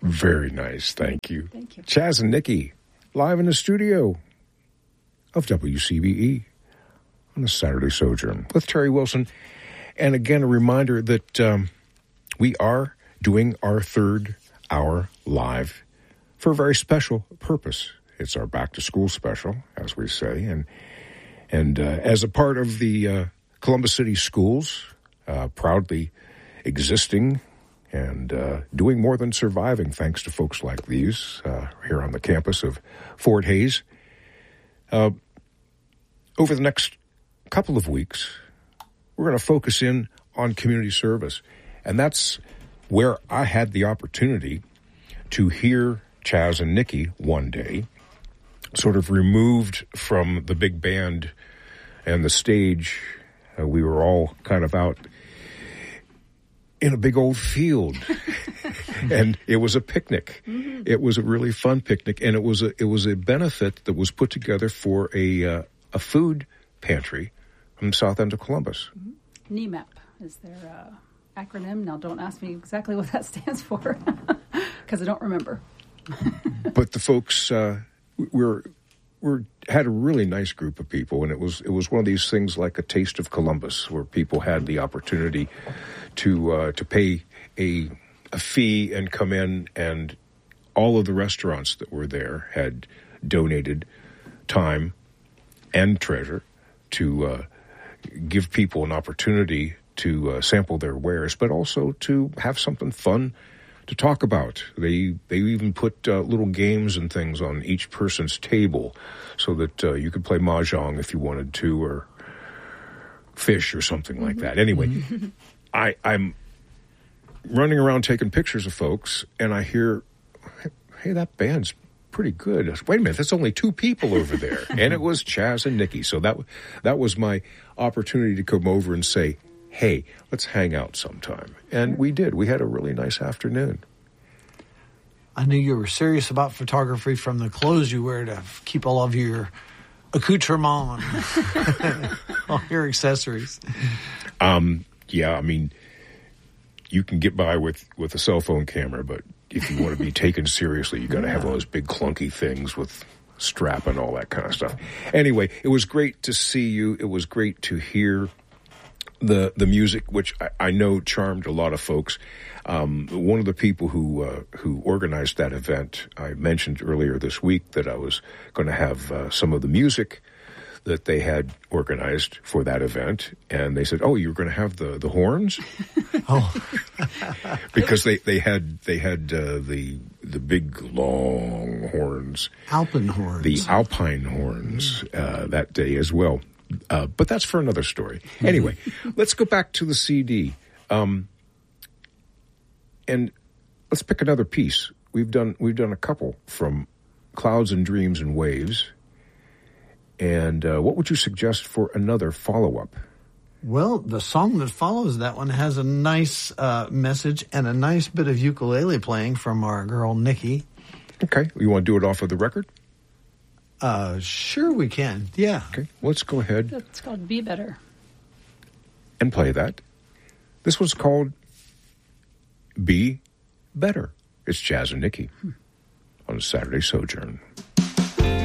Very nice. Thank you. Thank you. Chaz and Nikki, live in the studio of WCBE on a Saturday Sojourn with Terry Wilson. And again, a reminder that we are doing our third hour live for a very special purpose. It's our back-to-school special, as we say. And as a part of the Columbus City Schools, proudly existing and doing more than surviving thanks to folks like these here on the campus of Fort Hays. Over the next couple of weeks, we're going to focus in on community service. And that's where I had the opportunity to hear Chaz and Nikki one day, sort of removed from the big band and the stage. We were all kind of out in a big old field, and it was a picnic. Mm-hmm. It was a really fun picnic, and it was a benefit that was put together for a food pantry from the south end of Columbus. Mm-hmm. NEMAP is their acronym. Now, don't ask me exactly what that stands for, because I don't remember. But the folks had a really nice group of people, and it was one of these things like a Taste of Columbus, where people had the opportunity to pay a fee and come in, and all of the restaurants that were there had donated time and treasure to give people an opportunity to sample their wares, but also to have something fun to talk about. They even put little games and things on each person's table so that you could play mahjong if you wanted to, or fish or something like that. Anyway, I'm running around taking pictures of folks, and I hear, hey, that band's pretty good. Wait a minute, that's only two people over there. And it was Chaz and Nikki. So that was my opportunity to come over and say, hey, let's hang out sometime. And we did. We had a really nice afternoon. I knew you were serious about photography from the clothes you wear to keep all of your accoutrements, all your accessories. Yeah, I mean, you can get by with a cell phone camera, but if you want to be taken seriously, you got to have all those big clunky things with strap and all that kind of stuff. Anyway, it was great to see you. It was great to hear the music, which I know charmed a lot of folks. One of the people who organized that event, I mentioned earlier this week that I was going to have some of the music that they had organized for that event, and they said, "Oh, you're going to have the horns?" Oh, because they had the big long horns, Alpine horns, the Alpine horns that day as well. But that's for another story. Anyway, let's go back to the CD, and let's pick another piece. We've done a couple from Clouds and Dreams and Waves. And what would you suggest for another follow-up? Well, the song that follows that one has a nice message and a nice bit of ukulele playing from our girl, Nikki. Okay. You want to do it off of the record? Sure we can. Yeah. Okay. Let's go ahead. It's called Be Better. And play that. This one's called Be Better. It's Chaz and Nikki on Saturday Sojourn.